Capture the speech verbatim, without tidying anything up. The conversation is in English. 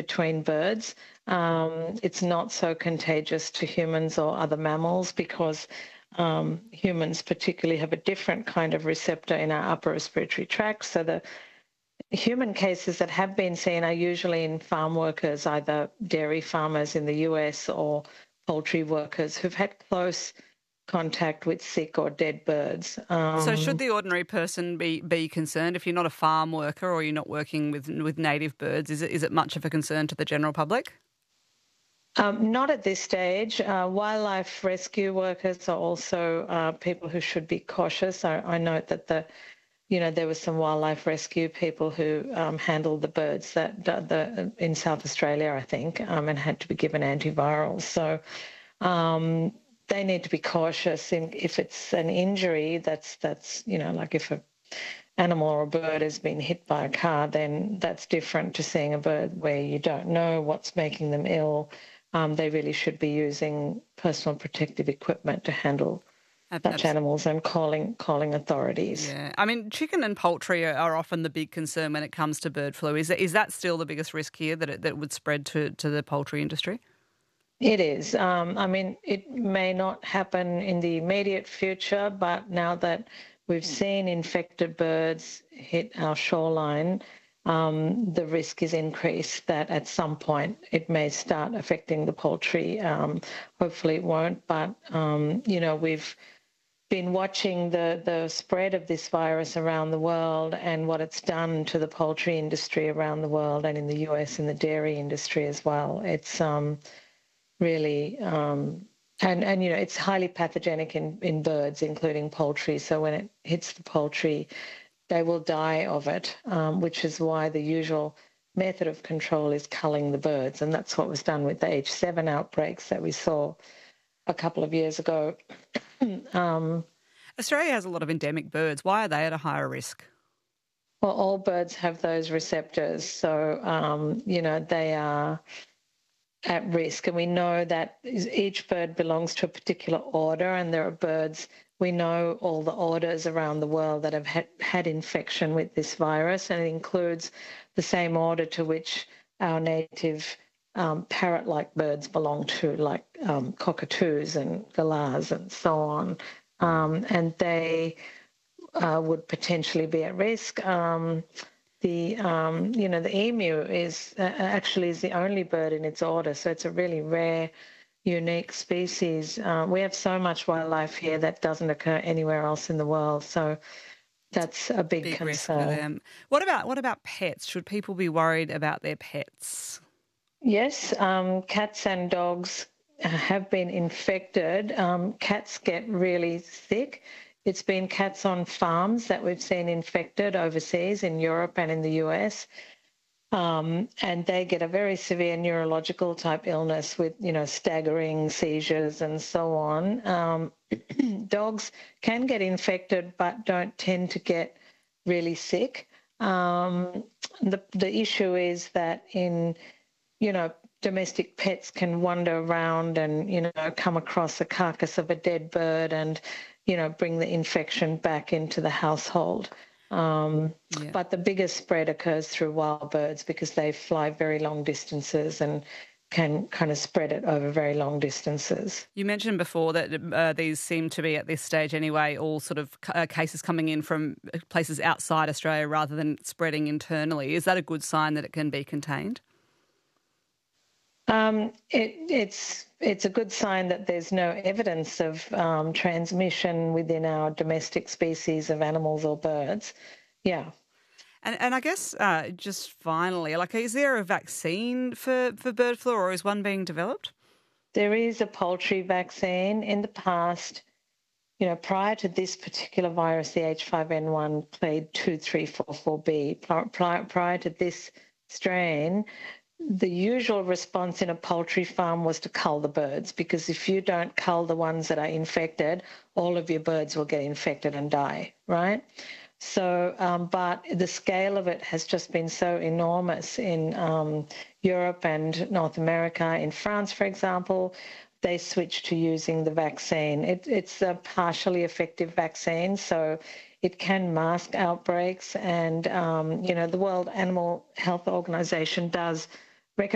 between birds. Um, it's not so contagious to humans or other mammals because um, humans particularly have a different kind of receptor in our upper respiratory tract. So the human cases that have been seen are usually in farm workers, either dairy farmers in the U S or poultry workers who've had close contact with sick or dead birds. Um, So should the ordinary person be, be concerned if you're not a farm worker or you're not working with with native birds? Is it is it much of a concern to the general public? Um, not at this stage. Uh, wildlife rescue workers are also uh, people who should be cautious. I, I note that the, you know, there were some wildlife rescue people who um, handled the birds that the, in South Australia, I think, um, and had to be given antivirals. So um, they need to be cautious. In, if it's an injury, that's that's you know, like if a animal or a bird has been hit by a car, then that's different to seeing a bird where you don't know what's making them ill. Um, they really should be using personal protective equipment to handle such animals and calling calling authorities. Yeah, I mean, chicken and poultry are, are often the big concern when it comes to bird flu. Is that, is that still the biggest risk here, that it, that it would spread to, to the poultry industry? It is. Um, I mean, it may not happen in the immediate future, but now that we've seen infected birds hit our shoreline, Um, the risk is increased that at some point it may start affecting the poultry. Um, hopefully it won't, but, um, you know, we've been watching the, the spread of this virus around the world and what it's done to the poultry industry around the world and in the U S in the dairy industry as well. It's um, really... Um, And, and, you know, it's highly pathogenic in, in birds, including poultry. So when it hits the poultry, they will die of it, um, which is why the usual method of control is culling the birds. And that's what was done with the H seven outbreaks that we saw a couple of years ago. um, Australia has a lot of endemic birds. Why are they at a higher risk? well, all birds have those receptors. So, um, you know, they are at risk. And we know that each bird belongs to a particular order, and there are birds, we know all the orders around the world that have had, had infection with this virus, and it includes the same order to which our native um, parrot-like birds belong to, like um, cockatoos and galahs and so on. Um, and they uh, would potentially be at risk. Um, The um, you know the emu is uh, actually is the only bird in its order, so it's a really rare, unique species. Uh, we have so much wildlife here that doesn't occur anywhere else in the world, so that's a big, big concern. risk for them. What about what about pets? Should people be worried about their pets? Yes, um, cats and dogs have been infected. Um, cats get really sick. It's been cats on farms that we've seen infected overseas in Europe and in the U S. Um, and they get a very severe neurological type illness with, you know, staggering seizures and so on. Um, dogs can get infected but don't tend to get really sick. Um, the, the issue is that in, you know, domestic pets can wander around and, you know, come across a carcass of a dead bird and, you know, bring the infection back into the household. Um, yeah. But the biggest spread occurs through wild birds because they fly very long distances and can kind of spread it over very long distances. You mentioned before that uh, these seem to be, at this stage anyway, all sort of uh, cases coming in from places outside Australia rather than spreading internally. Is that a good sign that it can be contained? Um, it, it's it's a good sign that there's no evidence of um, transmission within our domestic species of animals or birds. Yeah. And and I guess uh, just finally, like, is there a vaccine for, for bird flu, or is one being developed? There is a poultry vaccine. In the past, you know, prior to this particular virus, the H five N one clade two three four four B, prior, prior to this strain, the usual response in a poultry farm was to cull the birds, because if you don't cull the ones that are infected, all of your birds will get infected and die, right? So, um, but the scale of it has just been so enormous in um, Europe and North America. In France, for example, they switched to using the vaccine. It, it's a partially effective vaccine, so it can mask outbreaks. And, um, you know, the World Animal Health Organization does